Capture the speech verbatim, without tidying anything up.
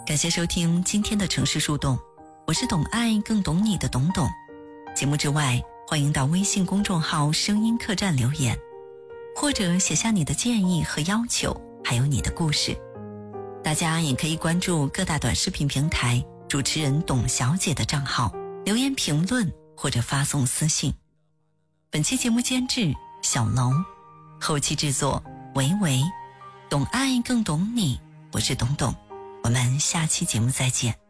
感谢收听今天的城市树洞，我是懂爱更懂你的懂懂。节目之外，欢迎到微信公众号声音客栈留言，或者写下你的建议和要求，还有你的故事。大家也可以关注各大短视频平台主持人董小姐的账号，留言评论或者发送私信。本期节目监制小楼，后期制作维维，懂爱更懂你，我是董董，我们下期节目再见。